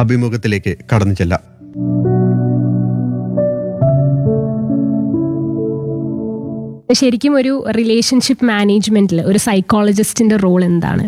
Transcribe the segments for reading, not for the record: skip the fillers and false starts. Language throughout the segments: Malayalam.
അഭിമുഖത്തിലേക്ക് കടന്നു ചെല്ലാം. ശരിക്കും ഒരു റിലേഷൻഷിപ്പ് മാനേജ്മെന്റിൽ ഒരു സൈക്കോളജിസ്റ്റിന്റെ റോൾ എന്താണ്?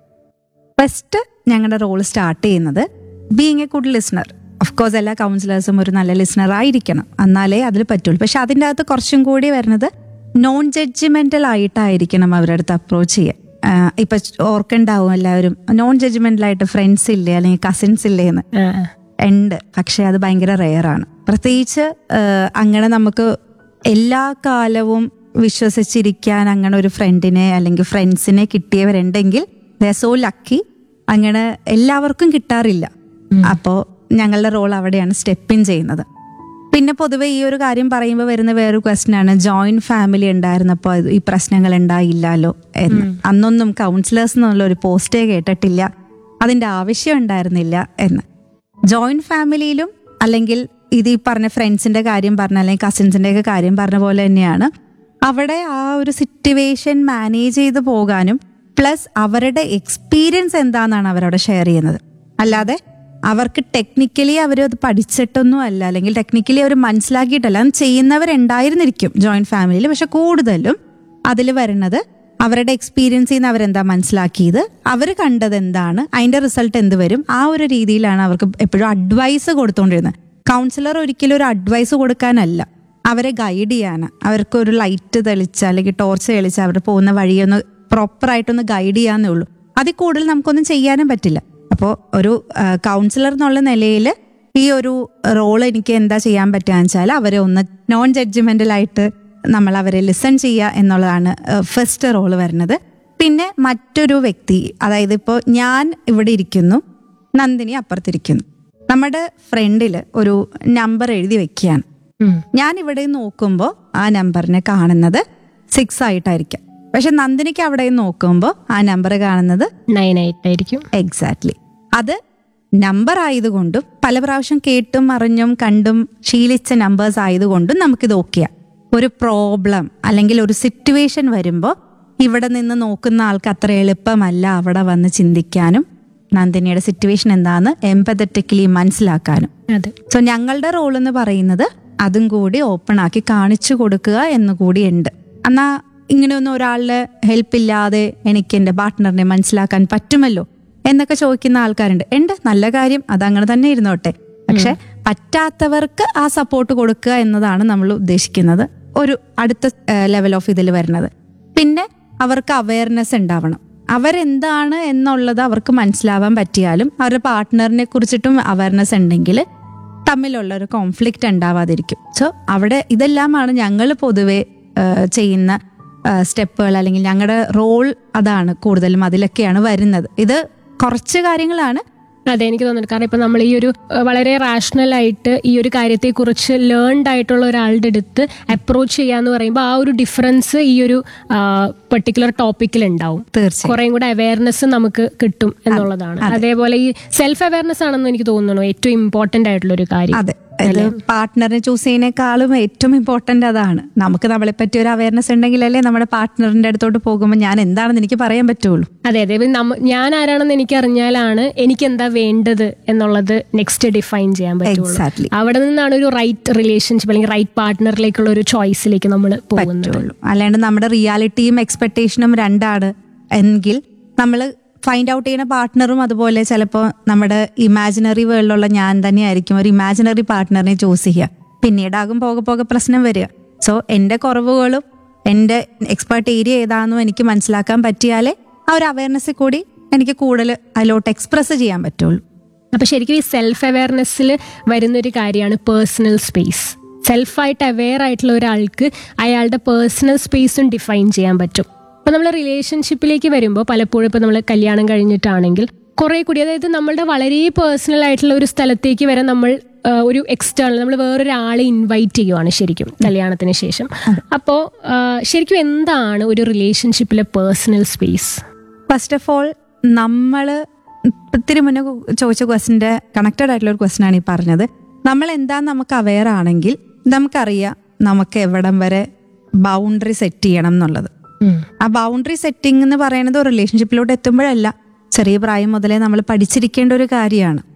ഫസ്റ്റ് ഞങ്ങളുടെ റോൾ സ്റ്റാർട്ട് ചെയ്യുന്നത് being A good listener. Of course എല്ലാ കൗൺസിലേഴ്സും ഒരു നല്ല ലിസണർ ആയിരിക്കണം, എന്നാലേ അതിൽ പറ്റുള്ളൂ. പക്ഷെ അതിൻ്റെ അകത്ത് കുറച്ചും കൂടി വരുന്നത് നോൺ ജഡ്ജ്മെന്റൽ ആയിട്ടായിരിക്കണം അവരുടെ അടുത്ത് അപ്രോച്ച് ചെയ്യാൻ. ഇപ്പൊ ഓർക്കുണ്ടാവും എല്ലാവരും, നോൺ ജഡ്ജ്മെന്റലായിട്ട് ഫ്രണ്ട്സ് ഇല്ലേ അല്ലെങ്കിൽ കസിൻസ് ഇല്ലേ എന്ന്. ഉണ്ട്, പക്ഷെ അത് ഭയങ്കര റെയറാണ്. പ്രത്യേകിച്ച് അങ്ങനെ നമുക്ക് എല്ലാ കാലവും വിശ്വസിച്ചിരിക്കാൻ അങ്ങനെ ഒരു ഫ്രണ്ടിനെ അല്ലെങ്കിൽ ഫ്രണ്ട്സിനെ കിട്ടിയവരുണ്ടെങ്കിൽ ദേ സോ ലക്കി. അങ്ങനെ എല്ലാവർക്കും കിട്ടാറില്ല. അപ്പോൾ ഞങ്ങളുടെ റോൾ അവിടെയാണ് സ്റ്റെപ്പ് ഇൻ ചെയ്യുന്നത്. പിന്നെ പൊതുവെ ഈ ഒരു കാര്യം പറയുമ്പോൾ വരുന്ന വേറൊരു ക്വസ്റ്റ്യനാണ്, ജോയിന്റ് ഫാമിലി ഉണ്ടായിരുന്നപ്പോൾ ഈ പ്രശ്നങ്ങൾ ഉണ്ടായില്ലല്ലോ എന്ന്. അന്നൊന്നും കൗൺസിലേഴ്സ് എന്നുള്ള ഒരു പോസ്റ്റേ കേട്ടിട്ടില്ല, അതിൻ്റെ ആവശ്യം ഉണ്ടായിരുന്നില്ല എന്ന്. ജോയിന്റ് ഫാമിലിയിലും അല്ലെങ്കിൽ ഇത് ഈ പറഞ്ഞ ഫ്രണ്ട്സിന്റെ കാര്യം പറഞ്ഞ അല്ലെങ്കിൽ കസിൻസിന്റെ ഒക്കെ കാര്യം പറഞ്ഞ പോലെ തന്നെയാണ് അവിടെ ആ ഒരു സിറ്റുവേഷൻ മാനേജ് ചെയ്ത് പോകാനും പ്ലസ് അവരുടെ എക്സ്പീരിയൻസ് എന്താണെന്നാണ് അവരവിടെ ഷെയർ ചെയ്യുന്നത്. അല്ലാതെ അവർക്ക് ടെക്നിക്കലി അവർ അത് പഠിച്ചിട്ടൊന്നും അല്ല, അല്ലെങ്കിൽ ടെക്നിക്കലി അവർ മനസ്സിലാക്കിയിട്ടല്ല. ചെയ്യുന്നവരുണ്ടായിരുന്നിരിക്കും ജോയിന്റ് ഫാമിലിയിൽ, പക്ഷെ കൂടുതലും അതിൽ വരുന്നത് അവരുടെ എക്സ്പീരിയൻസിൽ നിന്ന് അവരെന്താ മനസ്സിലാക്കിയത്, അവർ കണ്ടത് എന്താണ്, അതിന്റെ റിസൾട്ട് എന്ത് വരും, ആ ഒരു രീതിയിലാണ് അവർക്ക് എപ്പോഴും അഡ്വൈസ് കൊടുത്തുകൊണ്ടിരുന്നത്. കൗൺസിലർ ഒരിക്കലും ഒരു അഡ്വൈസ് കൊടുക്കാനല്ല, അവരെ ഗൈഡ് ചെയ്യാനാണ്. അവർക്ക് ഒരു ലൈറ്റ് തെളിച്ച് അല്ലെങ്കിൽ ടോർച്ച് തെളിച്ച് അവർ പോകുന്ന വഴിയൊന്ന് പ്രോപ്പറായിട്ടൊന്ന് ഗൈഡ് ചെയ്യാന്നേ ഉള്ളൂ. അതിൽ കൂടുതൽ നമുക്കൊന്നും ചെയ്യാനും പറ്റില്ല. അപ്പോൾ ഒരു കൗൺസിലർ എന്നുള്ള നിലയിൽ ഈ ഒരു റോൾ എനിക്ക് എന്താ ചെയ്യാൻ പറ്റുക വെച്ചാൽ അവരെ ഒന്ന് നോൺ ജഡ്ജ്മെന്റലായിട്ട് നമ്മൾ അവരെ ലിസൺ ചെയ്യുക എന്നുള്ളതാണ് ഫസ്റ്റ് റോള് വരുന്നത്. പിന്നെ മറ്റൊരു വ്യക്തി, അതായത് ഇപ്പോൾ ഞാൻ ഇവിടെ ഇരിക്കുന്നു, നന്ദിനി അപ്പുറത്തിരിക്കുന്നു, നമ്മുടെ ഫ്രണ്ടിൽ ഒരു നമ്പർ എഴുതി വെക്കുകയാണ്. ഞാൻ ഇവിടെ നോക്കുമ്പോൾ ആ നമ്പറിനെ കാണുന്നത് 6 ആയിട്ടായിരിക്കാം, പക്ഷെ നന്ദിനിക്ക് അവിടെ നോക്കുമ്പോൾ ആ നമ്പർ കാണുന്നത് 9 ആയിട്ടായിരിക്കും. എക്സാക്ട്ലി. അത് നമ്പർ ആയതുകൊണ്ടും പല പ്രാവശ്യം കേട്ടും അറിഞ്ഞും കണ്ടും ശീലിച്ച നമ്പേഴ്സ് ആയതുകൊണ്ടും നമുക്കിത് ഓക്കെയാ. ഒരു പ്രോബ്ലം അല്ലെങ്കിൽ ഒരു സിറ്റുവേഷൻ വരുമ്പോൾ ഇവിടെ നിന്ന് നോക്കുന്ന ആൾക്ക് അത്ര എളുപ്പമല്ല അവിടെ വന്ന് ചിന്തിക്കാനും നന്ദിനിയുടെ സിറ്റുവേഷൻ എന്താന്ന് എംപതറ്റിക്കലി മനസ്സിലാക്കാനും. സോ ഞങ്ങളുടെ റോൾ എന്ന് പറയുന്നത് അതും കൂടി ഓപ്പൺ ആക്കി കാണിച്ചു കൊടുക്കുക എന്നുകൂടി ഉണ്ട്. എന്നാ ഇങ്ങനെയൊന്നും ഒരാളുടെ ഹെൽപ്പ് ഇല്ലാതെ എനിക്ക് എൻ്റെ പാർട്ട്ണറിനെ മനസ്സിലാക്കാൻ പറ്റുമല്ലോ എന്നൊക്കെ ചോദിക്കുന്ന ആൾക്കാരുണ്ട്. ഉണ്ട്, നല്ല കാര്യം, അതങ്ങനെ തന്നെ ഇരുന്നോട്ടെ. പക്ഷെ പറ്റാത്തവർക്ക് ആ സപ്പോർട്ട് കൊടുക്കുക എന്നതാണ് നമ്മൾ ഉദ്ദേശിക്കുന്നത്, ഒരു അടുത്ത ലെവൽ ഓഫ് ഇതിൽ വരുന്നത്. പിന്നെ അവർക്ക് അവയർനെസ് ഉണ്ടാവണം. അവരെന്താണ് എന്നുള്ളത് അവർക്ക് മനസ്സിലാവാൻ പറ്റിയാലും അവരുടെ പാർട്ട്ണറിനെ കുറിച്ചിട്ടും അവയർനെസ് ഉണ്ടെങ്കിൽ തമ്മിലുള്ള ഒരു കോൺഫ്ലിക്റ്റ് ഉണ്ടാവാതിരിക്കും. സോ അവിടെ ഇതെല്ലാമാണ് ഞങ്ങൾ പൊതുവെ ചെയ്യുന്ന സ്റ്റെപ്പുകൾ, അല്ലെങ്കിൽ ഞങ്ങളുടെ റോൾ അതാണ് കൂടുതലും, അതിലൊക്കെയാണ് വരുന്നത്. ഇത് കുറച്ച് കാര്യങ്ങളാണ്. അതെ, എനിക്ക് തോന്നുന്നു. കാരണം ഇപ്പൊ നമ്മൾ ഈ ഒരു വളരെ റാഷണൽ ആയിട്ട് ഈ ഒരു കാര്യത്തെക്കുറിച്ച് ലേൺഡ് ആയിട്ടുള്ള ഒരാളുടെ അടുത്ത് അപ്രോച്ച് ചെയ്യാന്ന് പറയുമ്പോൾ ആ ഒരു ഡിഫറൻസ് ഈ ഒരു പെർട്ടിക്കുലർ ടോപ്പിക്കിൽ ഉണ്ടാവും. തീർച്ചയായും കുറേം കൂടെ അവയർനെസ് നമുക്ക് കിട്ടും എന്നുള്ളതാണ്. അതേപോലെ ഈ സെൽഫ് അവയർനെസ് ആണെന്ന് എനിക്ക് തോന്നുന്നു ഏറ്റവും ഇമ്പോർട്ടന്റ് ആയിട്ടുള്ള ഒരു കാര്യം. അതെ, ഇത് പാർട്ട്ണറിനെ ചൂസ് ചെയ്യുന്നേക്കാളും ഏറ്റവും ഇമ്പോർട്ടന്റ് അതാണ്. നമുക്ക് നമ്മളെ പറ്റി ഒരു അവയർനെസ് ഉണ്ടെങ്കിലല്ലേ നമ്മുടെ പാർട്ട്ണറിന്റെ അടുത്തോട്ട് പോകുമ്പോൾ ഞാൻ എന്താണെന്ന് എനിക്ക് പറയാൻ പറ്റുള്ളൂ. അതെ അതെ, ഞാൻ ആരാണെന്ന് എനിക്ക് അറിഞ്ഞാലാണ് എനിക്ക് എന്താ വേണ്ടത് എന്നുള്ളത് നെക്സ്റ്റ് ഡിഫൈൻ ചെയ്യാൻ പറ്റുള്ളൂ. അവിടെ നിന്നാണ് ഒരു റൈറ്റ് റിലേഷൻഷിപ്പ് അല്ലെങ്കിൽ റൈറ്റ് പാർട്ട്ണറിലേക്കുള്ള ഒരു ചോയ്സിലേക്ക് നമ്മൾ പോകുന്നുള്ളൂ. അല്ലാണ്ട് നമ്മുടെ റിയാലിറ്റിയും എക്സ്പെക്ടേഷനും രണ്ടാണ് എങ്കിൽ നമ്മൾ ഫൈൻഡ് ഔട്ട് ചെയ്യുന്ന പാർട്ട്ണറും അതുപോലെ ചിലപ്പോൾ നമ്മുടെ ഇമാജിനറി വേൾഡിലുള്ള ഞാൻ തന്നെയായിരിക്കും ഒരു ഇമാജിനറി പാർട്ട്ണറിനെ ചൂസ് ചെയ്യുക. പിന്നീടാകും പോകെ പോകെ പ്രശ്നം വരിക. സോ എൻ്റെ കുറവുകളും എൻ്റെ എക്സ്പേർട്ട് ഏരിയ ഏതാണെന്നും എനിക്ക് മനസ്സിലാക്കാൻ പറ്റിയാലേ ആ ഒരു അവയർനെസ്സിൽ കൂടി എനിക്ക് കൂടുതൽ അതിലോട്ട് എക്സ്പ്രസ് ചെയ്യാൻ പറ്റുള്ളൂ. അപ്പൊ ശരിക്കും ഈ സെൽഫ് അവയർനെസ്സിൽ വരുന്നൊരു കാര്യമാണ് പേഴ്സണൽ സ്പേസ്. സെൽഫായിട്ട് അവെയർ ആയിട്ടുള്ള ഒരാൾക്ക് അയാളുടെ പേഴ്സണൽ സ്പേസും ഡിഫൈൻ ചെയ്യാൻ പറ്റും. അപ്പൊ നമ്മൾ റിലേഷൻഷിപ്പിലേക്ക് വരുമ്പോൾ പലപ്പോഴും ഇപ്പൊ നമ്മൾ കല്യാണം കഴിഞ്ഞിട്ടാണെങ്കിൽ കുറെ കൂടി, അതായത് നമ്മളുടെ വളരെ പേഴ്സണൽ ആയിട്ടുള്ള ഒരു സ്ഥലത്തേക്ക് വരെ നമ്മൾ ഒരു എക്സ്റ്റേണൽ നമ്മൾ വേറൊരാളെ ഇൻവൈറ്റ് ചെയ്യുവാണ് ശരിക്കും കല്യാണത്തിന് ശേഷം. അപ്പോൾ ശരിക്കും എന്താണ് ഒരു റിലേഷൻഷിപ്പിലെ personal space? First of all നമ്മൾ ഇത്തിരി മുന്നേ ചോദിച്ച ക്വസ്റ്റിന്റെ കണക്റ്റഡ് ആയിട്ടുള്ള ഒരു ക്വസ്റ്റ്യൻ ആണ് ഈ പറഞ്ഞത്. നമ്മൾ എന്താന്ന് നമുക്ക് അവെയർ ആണെങ്കിൽ നമുക്കറിയാം നമുക്ക് എവിടം വരെ ബൗണ്ടറി സെറ്റ് ചെയ്യണം എന്നുള്ളത്. ആ ബൗണ്ടറി സെറ്റിംഗ് എന്ന് പറയുന്നത് ഒരു റിലേഷൻഷിപ്പിലോട്ട് എത്തുമ്പോഴല്ല, ചെറിയ പ്രായം മുതലേ നമ്മൾ പഠിച്ചിരിക്കേണ്ട ഒരു കാര്യമാണ്.